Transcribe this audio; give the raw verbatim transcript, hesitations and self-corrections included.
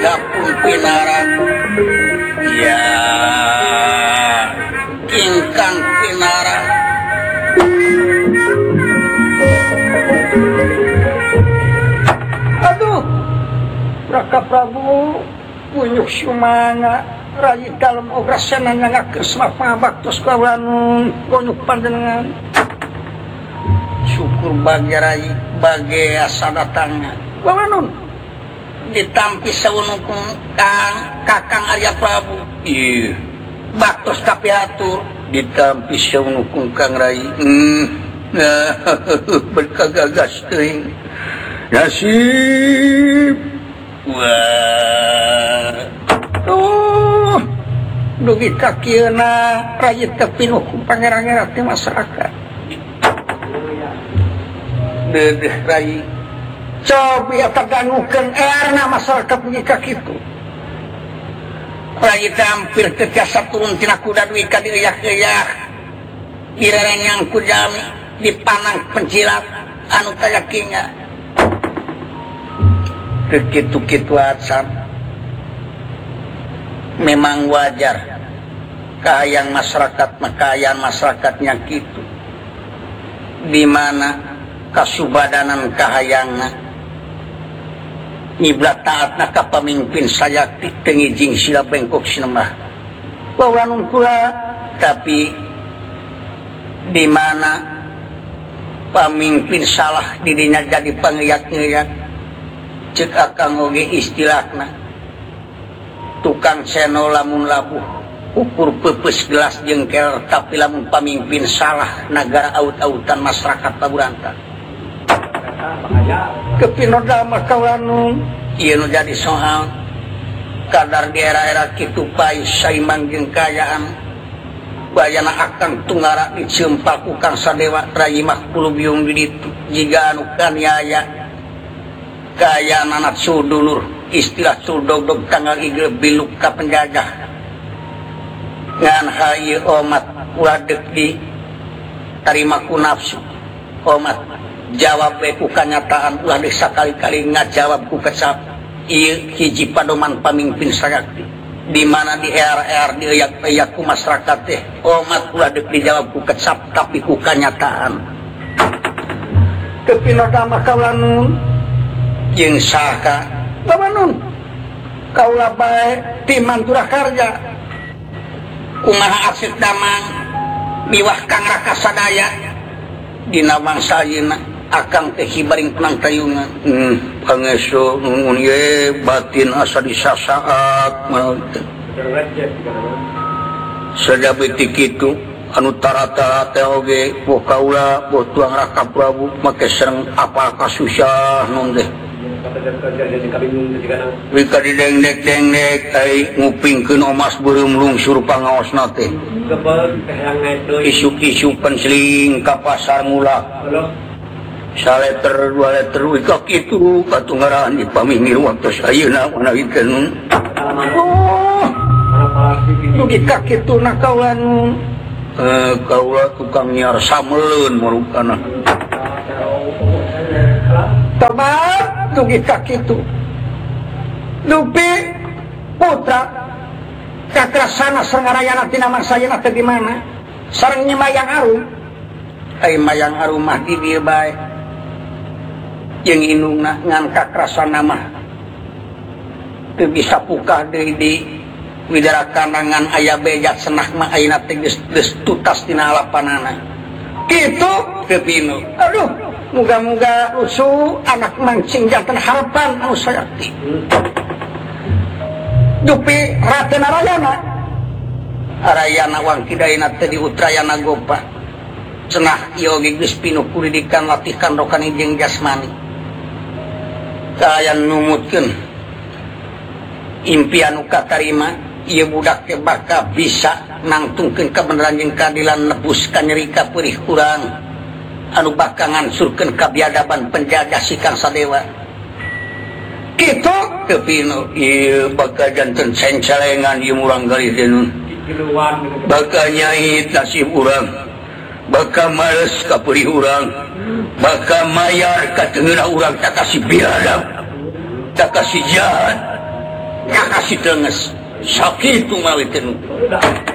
gapun pinaran ya ingkang pinaran aduh Raka Prabu punyuk sumana rayi dalem ograsana nyangakeun mapabaktos kawan punyuk panjenengan syukur bagi rayi bagi asa datangnya wawanun ditampi saunukung kang kakang Arya Prabu iya baktos kapiatur ditampi saunukung kang rayi hmm nah berkagagas teuing nasib wah tuh dugi kakieuna rayi teu pinuh ku pangeran-pangeran teh masyarakat dedeh rayi cobi eta gangukeun erna masyarakat punika kitu rayi tampil teu tiasa turun tina kuda duwi ka dieuyak-euyak direrengang ku jami dipanang pencilat anu kaya kinga teu kitu-kitu acan memang wajar kahayang masyarakat makayaan masyarakatnya kitu di mana kasubadanan kahayangna nyiblat taatna ka pamimpin sayakti teu ngijing sila bengkok sinemah wawanun kula tapi di mana pamimpin salah dirinya jadi pangiyak-ngiyak cek akang oge istilahna tukang seno lamun labuh ukur pepes gelas jengkel tapi lamun pamimpin salah negara aut-autan masyarakat paburanta kepinoda makawanun ieu nu jadi soal kadar di era-era kitu pai saimang jeung kayaan bayana akan tunggara dicempal ku Kang Sadewa rayi makpulu biung di ditu jiga anu kaniaya kaya anak sudulur istilah sudog-dog tanggal igre biluk ka penjajah ngan haye omat uladek di tarima ku nafsu omat jawab we ku kanyataan ulah dek sakali-kali ngajawab ku kecap ieu hiji padoman pamimpin sayakti di mana di er-er dieuyak-euyak ku masyarakat teh omat ulah dek dijawab ku kecap tapi ku kanyataan kepinoda makawanun jeung saka bamanun kaula bae ti mantura karja kumaha asik damang miwah Kang Raka Sadaya dina mangsa ayeuna akang teh hibaring penang tayungan hmm pangeso nuhun ye batin asa disasaat sajabe ti kitu anu tara-tara teh oge poh kaula poh Tuang Raka Prabu make sareng apal kasusah non teh wika didengdek-dengdek ai ngupingkeun omas beureum lungsur pangaosna teh isuk-isuk penseling ka pasar mula saleter dua leter wika kitu katunggaran dipamingir waktu ayeuna manawikeun oh dugi ka kituna kawan eh kaula tukang nyiar sameleun marupana tabat tugi kaki itu dupi putra kakrasana sengarayana tina marsayana teh di mana sareng Mayang Arum ai Mayang Arum mah di dieu bae jeung indungna ngan kakrasana mah teu bisa pukah deui di widarakan ngan aya bejat senah mah ayeuna teh geus tutas tina alapanana kitu teu pinu aduh muga-muga rusuh anak mancing jantan harapan anu sayakti dupi Raden Arayana Arayana wang kidaina teh di Utrayana Gopa cenah ieu ge geus pinuh kulidikan latihan rohani jeung jasmani kayan numutkeun impian nu katarima ieu budak teh bakal bisa nangtungkeun kebenaran jeung keadilan nebus ka nyerika peurih urang anu bakal ngansurkeun kabiadaban penjajah si Kang Sadewa kitu teu pinu ieu bakal janten cencelengan ieu urang garis denun bakal nyait nasib urang bakal males ka peurih urang bakal mayar ka teungeuna urang tak kasih biadab tak kasih jahat kasih denges sakit mawi